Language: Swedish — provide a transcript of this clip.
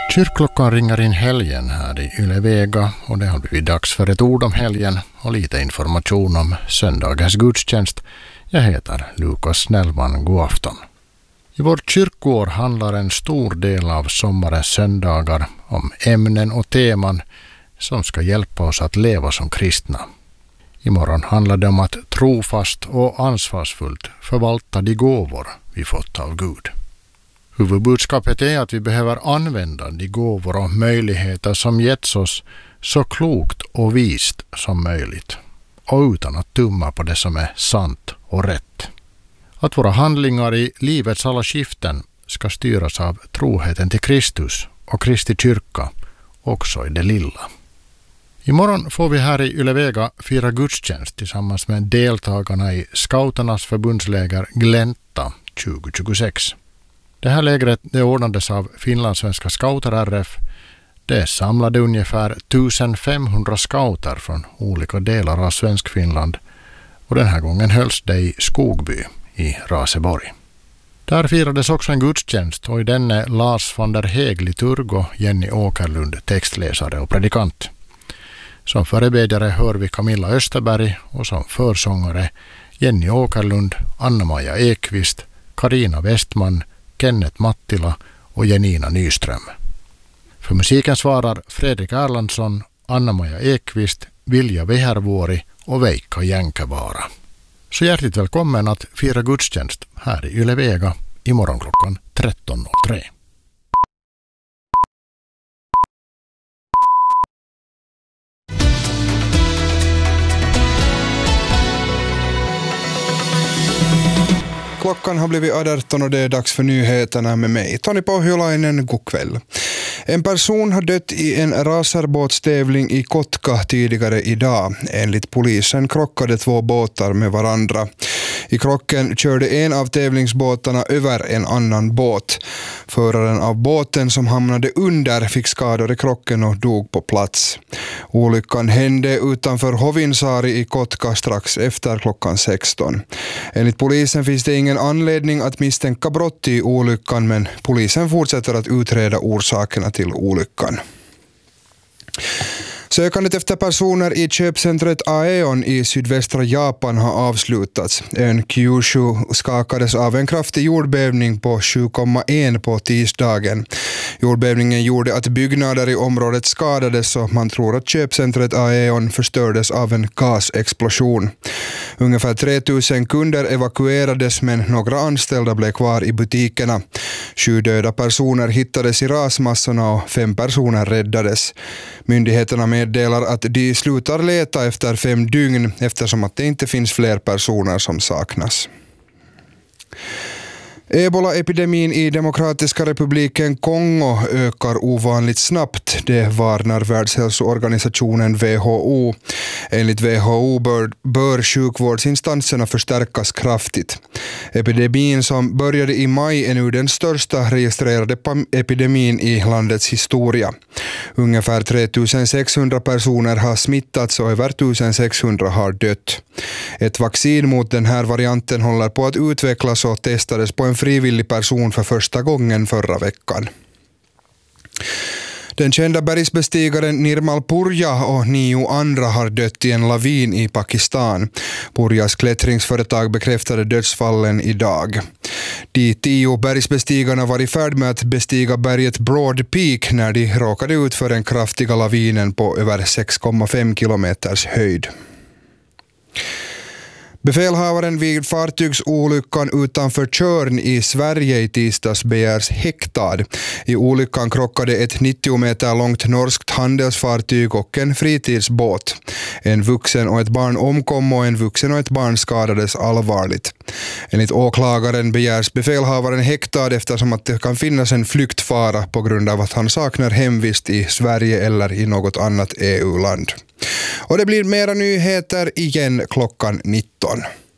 Kyrkklockan ringer in helgen här i Yle Vega och det har blivit dags för ett ord om helgen och lite information om söndagens gudstjänst. Jag heter Lukas Snellman, god afton. I vårt kyrkoår handlar en stor del av sommarens söndagar om ämnen och teman som ska hjälpa oss att leva som kristna. Imorgon handlar det om att trofast och ansvarsfullt förvalta de gåvor vi fått av Gud. Huvudbudskapet är att vi behöver använda de gåvor och möjligheter som getts oss så klokt och vist som möjligt och utan att tumma på det som är sant och rätt. Att våra handlingar i livets alla skiften ska styras av troheten till Kristus och Kristi kyrka också i det lilla. Imorgon får vi här i Yle Vega fira gudstjänst tillsammans med deltagarna i Scouternas förbundsläger Glänta 2026. Det här lägret det ordnades av Finlandssvenska Scouter RF. Det samlade ungefär 1500 scouter från olika delar av Svensk Finland och den här gången hölls det i Skogby i Raseborg. Där firades också en gudstjänst och i den är Lars van der Heg liturg och Jenny Åkerlund textläsare och predikant. Som förebedjare hör vi Camilla Österberg och som försångare Jenny Åkerlund, Anna-Maja Ekvist, Karina Westman, Kenneth Mattila och Janina Nyström. För musiken svarar Fredrik Erlandsson, Anna-Maja Ekvist, Vilja Vehervuori och Veikka Jänkävaara. Så hjärtligt välkommen att fira gudstjänst här i Yle Vega imorgon klockan 13.03. Klockan har blivit 18 och det är dags för nyheterna med mig, Toni Pohjolainen. God kväll. En person har dött i en racerbåtstävling i Kotka tidigare idag. Enligt polisen krockade två båtar med varandra. I krocken körde en av tävlingsbåtarna över en annan båt. Föraren av båten som hamnade under fick skador i krocken och dog på plats. Olyckan hände utanför Hovinsaari i Kotka strax efter klockan 16. Enligt polisen finns det ingen anledning att misstänka brott i olyckan, men polisen fortsätter att utreda orsakerna till olyckan. Sökandet efter personer i köpcentret Aeon i sydvästra Japan har avslutats. Ön Kyushu skakades av en kraftig jordbävning på 7,1 på tisdagen. Jordbävningen gjorde att byggnader i området skadades och man tror att köpcentret Aeon förstördes av en gasexplosion. Ungefär 3000 kunder evakuerades men några anställda blev kvar i butikerna. 7 döda personer hittades i rasmassorna och 5 personer räddades. Myndigheterna meddelar att de slutar leta efter 5 dygn eftersom att det inte finns fler personer som saknas. Ebola-epidemin i Demokratiska republiken Kongo ökar ovanligt snabbt, det varnar Världshälsoorganisationen WHO. Enligt WHO bör sjukvårdsinstanserna förstärkas kraftigt. Epidemin som började i maj är nu den största registrerade epidemin i landets historia. Ungefär 3600 personer har smittats och över 1600 har dött. Ett vaccin mot den här varianten håller på att utvecklas och testades på en frivillig person för första gången förra veckan. Den kända bergsbestigaren Nirmal Purja och 9 andra har dött i en lavin i Pakistan. Purjas klättringsföretag bekräftade dödsfallen idag. De 10 bergsbestigarna var i färd med att bestiga berget Broad Peak när de råkade ut för den kraftiga lavinen på över 6,5 kilometers höjd. Befälhavaren vid fartygsolyckan utanför Tjörn i Sverige i tisdags begärs häktad. I olyckan krockade ett 90 meter långt norskt handelsfartyg och en fritidsbåt. En vuxen och ett barn omkom och en vuxen och ett barn skadades allvarligt. Enligt åklagaren begärs befälhavaren häktad eftersom att det kan finnas en flyktfara på grund av att han saknar hemvist i Sverige eller i något annat EU-land. Och det blir mera nyheter igen klockan 19.